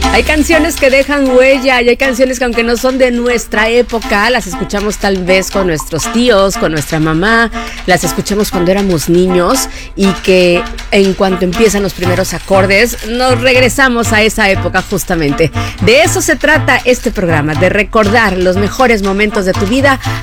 Hay canciones que dejan huella y hay canciones que aunque no son de nuestra época, las escuchamos tal vez con nuestros tíos, con nuestra mamá, las escuchamos cuando éramos niños y que en cuanto empiezan los primeros acordes, nos regresamos a esa época justamente. De eso se trata este programa, de recordar los mejores momentos de tu vida